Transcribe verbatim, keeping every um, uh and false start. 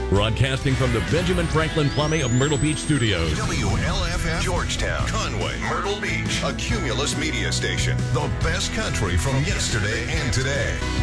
Broadcasting from the Benjamin Franklin Plumbing of Myrtle Beach Studios. W L F F, Georgetown, Conway, Myrtle Beach, a Cumulus media station. The best country from yesterday and today.